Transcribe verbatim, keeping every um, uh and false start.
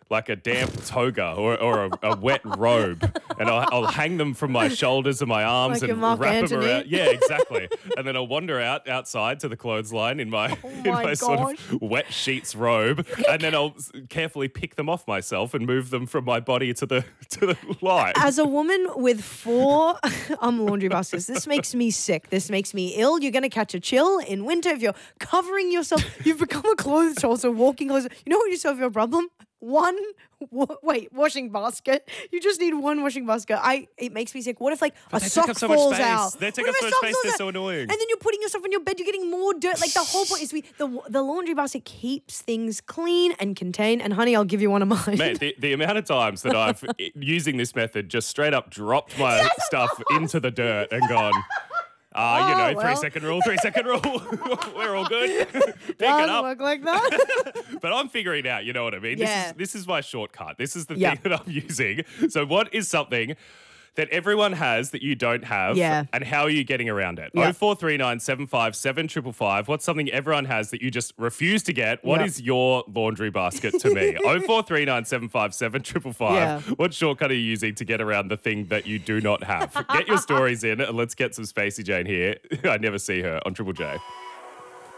like a damp toga or, or a, a wet robe, and I'll, I'll hang them from my shoulders and my arms Like and your Mark wrap Antony? them around. Yeah, exactly. And then I'll wander out outside to the clothesline in my, Oh in my my sort gosh. of wet sheets robe, and then I'll s- carefully pick them off myself and move them from my body to the to the light. As a woman with four um, laundry baskets, this makes me sick. This makes me ill. You're going to catch a chill in winter if you're covering yourself. You've become a clothes horse, a walking clothes. You know what you solve your problem? One, wa- wait, washing basket. You just need one washing basket. I. It makes me sick. What if like a they take sock up so much falls space. out? They take What up if so a much sock space, falls they're out? so annoying. And then you're putting yourself on your bed. You're getting more dirt. Like the whole point is we the the laundry basket keeps things clean and contained. And honey, I'll give you one of mine. Man, the, the amount of times that I've, i- using this method, just straight up dropped my stuff into the dirt and gone, ah, you Oh, know, three well. second rule, three second rule. We're all good. Pick it Doesn't up. work like that. But I'm figuring out, you know what I mean? Yeah. This is this is my shortcut. This is the Yeah. thing that I'm using. So what is something that everyone has that you don't have? Yeah. And how are you getting around it? Yeah. oh four three nine seven five seven five five five. What's something everyone has that you just refuse to get? What Yeah. is your laundry basket to me? oh four three nine seven five seven five five five. Yeah. What shortcut are you using to get around the thing that you do not have? Get your stories in and let's get some Spacey Jane here. I never see her on Triple J.